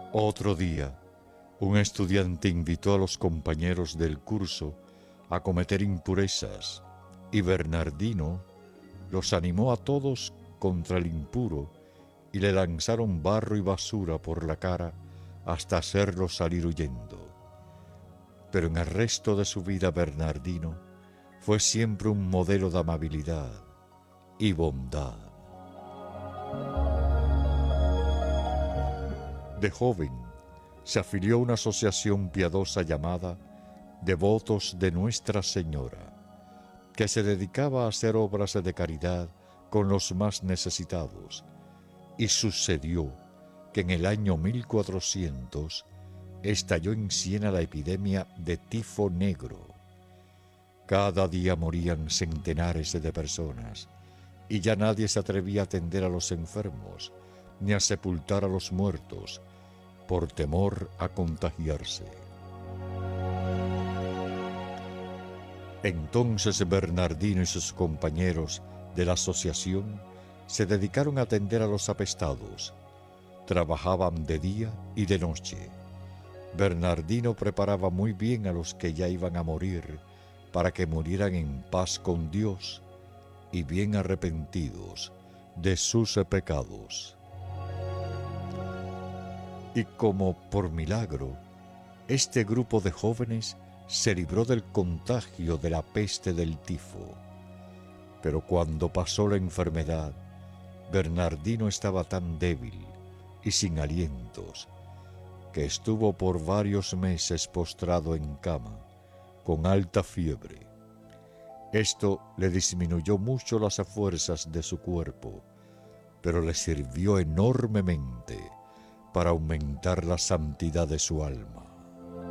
Otro día, un estudiante invitó a los compañeros del curso a cometer impurezas y Bernardino los animó a todos contra el impuro y le lanzaron barro y basura por la cara hasta hacerlo salir huyendo. Pero en el resto de su vida Bernardino fue siempre un modelo de amabilidad y bondad. De joven, se afilió a una asociación piadosa llamada Devotos de Nuestra Señora, que se dedicaba a hacer obras de caridad con los más necesitados, y sucedió que en el año 1400 estalló en Siena la epidemia de tifo negro. Cada día morían centenares de personas, y ya nadie se atrevía a atender a los enfermos, ni a sepultar a los muertos, por temor a contagiarse. Entonces Bernardino y sus compañeros de la asociación se dedicaron a atender a los apestados. Trabajaban de día y de noche. Bernardino preparaba muy bien a los que ya iban a morir para que murieran en paz con Dios y bien arrepentidos de sus pecados. Y como por milagro, este grupo de jóvenes se libró del contagio de la peste del tifo. Pero cuando pasó la enfermedad, Bernardino estaba tan débil y sin alientos que estuvo por varios meses postrado en cama, con alta fiebre. Esto le disminuyó mucho las fuerzas de su cuerpo, pero le sirvió enormemente para aumentar la santidad de su alma.